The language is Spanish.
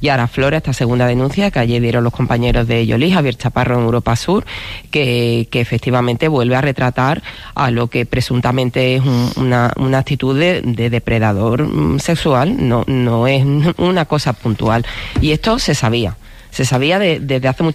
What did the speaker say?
Y ahora aflora esta segunda denuncia que ayer dieron los compañeros de Yolí, Javier Chaparro en Europa Sur, que efectivamente vuelve a retratar a lo que presuntamente es una actitud de depredador sexual, no es una cosa puntual. Y esto se sabía desde hace mucho